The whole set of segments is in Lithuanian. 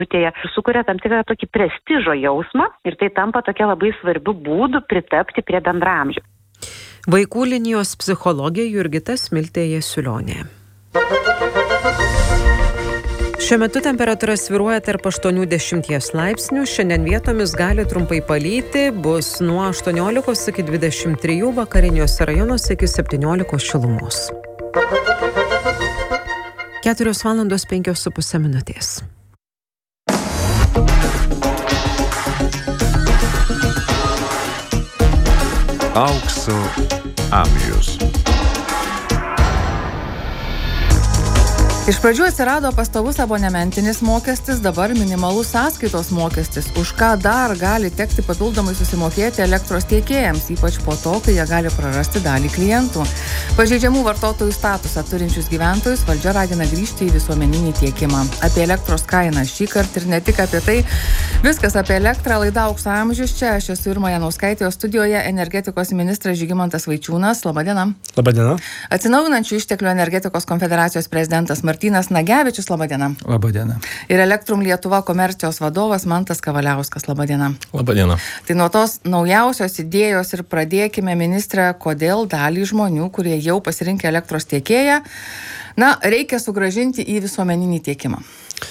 sukuria tam tikrą tokį prestižo jausmą ir tai tampa tokia labai svarbiu būdu pritapti prie bendramžių. Vaikų linijos psichologė Jurgita Smiltė Jasiulionė. Šiuo metu temperatūra svyruoja tarp 8–10 laipsnių, šiandien vietomis gali trumpai palyti, bus nuo 18 iki 23, vakariniuose rajonuose iki 17 šilumos. 4:05 minutės. Aukso amžius. Iš pradžių atsirado pastovus abonementinis mokestis, dabar minimalus sąskaitos mokestis. Už ką dar gali tekti papildomai susimokėti elektros tiekėjams, ypač po to, kai jie gali prarasti dalį klientų. Pažeidžiamų vartotojų statusą turinčius gyventojus valdžia ragina grįžti į visuomeninį tiekimą. Apie elektros kainą šįkart ir ne tik apie tai. Viskas apie elektrą, laida Aukso amžius. Čia aš esu Irma Janauskaitė, o studijoje energetikos ministras Žygimantas Vaičiūnas. Labadiena. Labadiena. Atsinaujinančių išteklių energetikos konfederacijos prezidentas Martynas Nagevičius. Labadiena. Labadiena. Ir Elektrum Lietuva komercijos vadovas Mantas Kavaliauskas. Labadiena. Labadiena. Tai nuo tos naujausios idėjos ir pradėkime, ministrė, kodėl dalį žmonių, kurie jau pasirinkė elektros tiekėją, reikia sugrąžinti į visuomeninį tiekimą.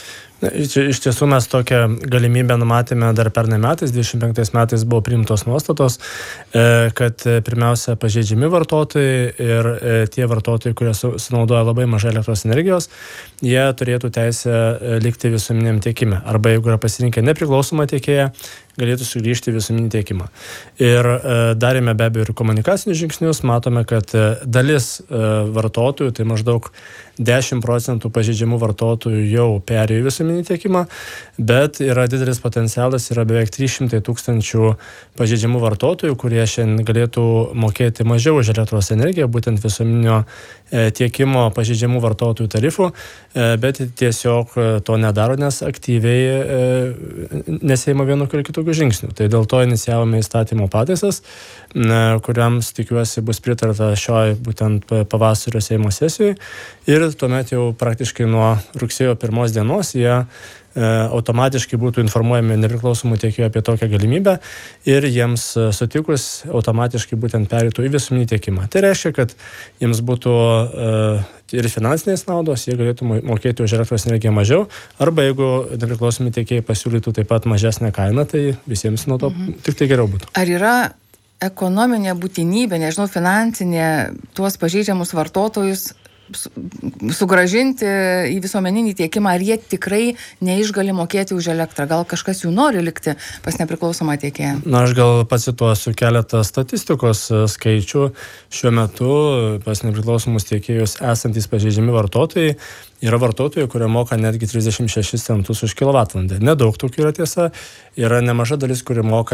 Iš tiesų mes tokią galimybę numatėme dar pernai metais, 25 metais buvo priimtos nuostatos, kad pirmiausia pažeidžiami vartotojai ir tie vartotojai, kurie sunaudoja labai mažai elektros energijos, jie turėtų teisę likti visuomeniniam tiekime. Arba jeigu yra pasirinkę nepriklausomą tiekėją, galėtų sugrįžti visuomeninį tiekimą. Ir darėme be abejo ir komunikacinius žingsnius, matome, kad dalis vartotojų, tai maždaug 10% pažeidžiamų vartotojų jau perėjo į visuomeninį tiekimą, bet yra didelis potencialas, yra beveik 300 000 pažeidžiamų vartotojų, kurie šiandien galėtų mokėti mažiau už elektros energiją, būtent visuomeninio tiekimo pažeidžiamų vartotojų tarifų, bet tiesiog to nedaro, nes aktyviai nesieima vienokių ir kitokių žingsnių. Tai dėl to inicijavome įstatymo pataisas, kuriams tikiuosi bus pritarta šioj būtent pavasario Seimo sesijoje ir tuomet jau praktiškai nuo rugsėjo 1 dienos jie automatiškai būtų informuojami nepriklausomų tiekėjų apie tokią galimybę ir jiems sutikus automatiškai būtent pereitų į visuomeninį tiekimą. Tai reiškia, kad jiems būtų ir finansinės naudos, jie galėtų mokėti už elektros energiją mažiau, arba jeigu nepriklausomi tiekėjai pasiūlytų taip pat mažesnę kainą, tai visiems nuo to tik tai geriau būtų. Ar yra ekonominė būtinybė, finansinė, tuos pažeidžiamus vartotojus sugrąžinti į visuomeninį tiekimą, ar jie tikrai neišgali mokėti už elektrą? Gal kažkas jų nori likti pas nepriklausomą tiekėją? Aš gal pacituosiu keletą statistikos skaičių. Šiuo metu pas nepriklausomus tiekėjus esantys pažeidžiami vartotojai yra vartotojai, kurie moka netgi 36 centus už kilovatvalandę. Nedaug tokių yra tiesa. Yra nemaža dalis, kuri moka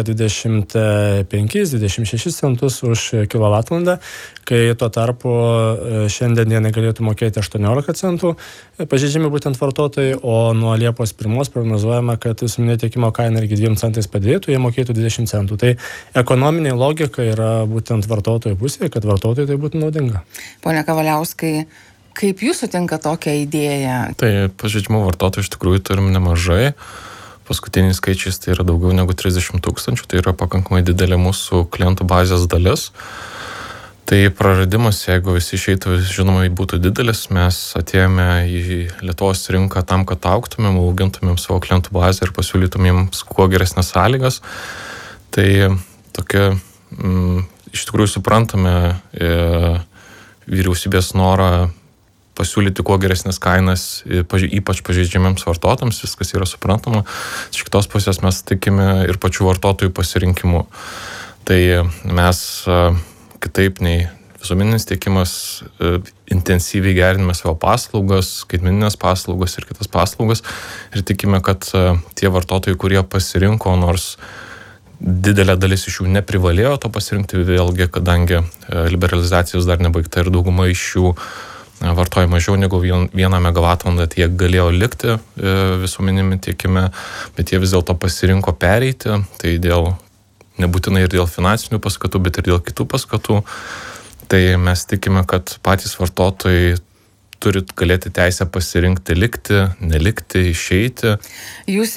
25–26 centus už kilovatvalandę, kai tuo tarpu šiandien dienai galėtų mokėti 18 centų pažeidžiami būtent vartotojai, o nuo Liepos 1 prognozuojama, kad visuomeninio tiekimo kaina irgi 2 centais padidėtų, jie mokėtų 20 centų. Tai ekonominė logika yra būtent vartotojų pusėje, kad vartotojai tai būtų naudinga. Pone Kavaliauskai, kaip jūs sutinka tokią idėją? Tai pažeidžiamų vartotojų iš tikrųjų turim nemažai. Paskutiniais skaičiais tai yra daugiau negu 30 000, tai yra pakankamai didelė mūsų klientų bazės dalis. Tai praradimas, jeigu visi išeitų, žinoma, būtų didelis, mes atėjome į Lietuvos rinką tam, kad augtumėm, augintumėm savo klientų bazę ir pasiūlytumėm kuo geresnės sąlygas. Tai tokia, iš tikrųjų suprantame vyriausybės norą pasiūlyti kuo geresnės kainas, ypač pažeidžiamiems vartotojams, viskas yra suprantama. Iš kitos pusės mes tikime ir pačių vartotojų pasirinkimu. Tai mes kitaip nei visuomeninis tiekimas intensyviai geriname savo paslaugas, skaitmeninės paslaugas ir kitas paslaugas ir tikime, kad tie vartotojai, kurie pasirinko, nors didelė dalis iš jų neprivalėjo to pasirinkti, vėlgi, kadangi liberalizacijos dar nebaigta ir dauguma iš jų vartoja mažiau negu 1 megavatvalandę, tai jie galėjo likti visuomeniniame tiekime, bet jie vis dėlto pasirinko pereiti, tai nebūtinai ir dėl finansinių paskatų, bet ir dėl kitų paskatų. Tai mes tikime, kad patys vartotojai turit galėti teisę pasirinkti likti, nelikti, išeiti. Jūs